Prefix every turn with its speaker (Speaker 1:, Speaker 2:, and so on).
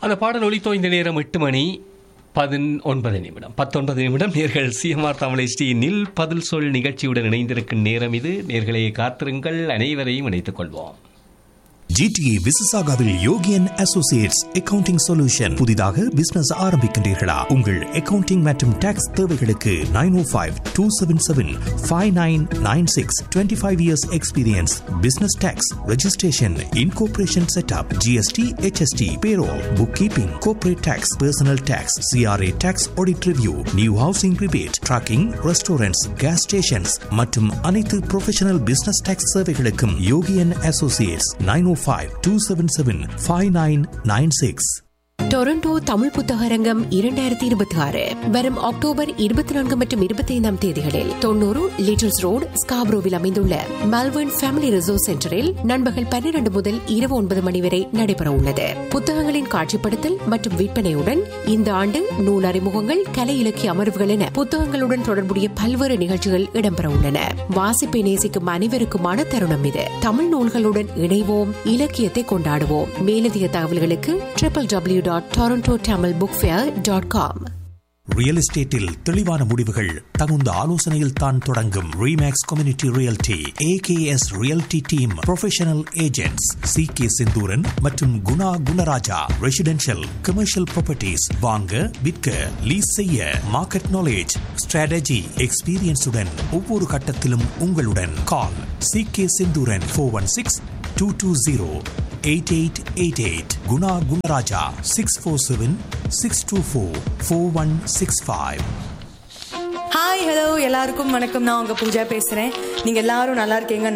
Speaker 1: அந்த பாடல் ஒலித்தோ இந்த நேரம் 8 மணி 19 நிமிடம். நேர்கள் சிஎம்ஆர் தமிழ் HDயில் பதில் சொல் நிகழ்ச்சியுடன் இணைந்திருக்கும் நேரம் இது. நேர்களே காத்திருங்கள், அனைவரையும் இணைத்துக் கொள்வோம்.
Speaker 2: GTA விசிசாகாவில் யோகியன் Associates accounting solution. புதிதாக பிசினஸ் ஆரம்பிக்கின்றீர்களா? உங்கள் அக்கவுண்டிங் மற்றும் டாக்ஸ் தேவைகளுக்கு 905-277-5996. 25 years experience. Business tax, registration, incorporation setup, GST, HST, payroll, book keeping, corporate tax, personal tax, CRA tax audit review, new housing rebate, tracking, restaurants, case stations மற்றும் அனைத்து professional business tax சேவைகளுக்கும் யோகியன் Associates 905-277-5996.
Speaker 3: Toronto Tamil புத்தகரங்கம் 2026 வரும் October 24 மற்றும் 25 தேதிகளில் 90 Littles road ஸ்காப்ரோவில் அமைந்துள்ள Melbourne family resource சென்டரில் நண்பகல் 12 முதல் இரவு 9 மணி வரை நடைபெற உள்ளது. புத்தகங்களின் காட்சிப்படுத்தல் மற்றும் விற்பனையுடன் இந்த ஆண்டு நூல் அறிமுகங்கள், கலை இலக்கிய அமர்வுகள் என புத்தகங்களுடன் தொடர்புடைய பல்வேறு நிகழ்ச்சிகள் இடம்பெற உள்ளன. வாசிப்பை நேசிக்கும் அனைவருக்குமான தருணம் இது. தமிழ் நூல்களுடன் இணைவோம், இலக்கியத்தை கொண்டாடுவோம். மேலதிக தகவல்களுக்கு www.torontotamilbookfair.com.
Speaker 2: ரியல் எஸ்டேட்டில் தெளிவான முடிவுகள் தகுந்த ஆலோசனையில் தான் தொடங்கும். Remakes community realty, AKS realty team professional agents CK Senthuran மற்றும் Guna Gunaraja. Residential, commercial properties வாங்க, விற்க, லீஸ் செய்ய, மார்க்கெட் நாலேஜ், ஸ்ட்ராட்டஜி, எக்ஸ்பீரியன்ஸுடன் ஒவ்வொரு கட்டத்திலும் உங்களுடன். கால் CK Senthuran 416-220-8888. Guna Gunaraja 647-624-4165.
Speaker 4: Hi, hello, எல்லாருக்கும் வணக்கம். நான் உங்க பூஜா பேசுறேன். நீங்க எல்லாரும் நல்லா இருக்கீங்க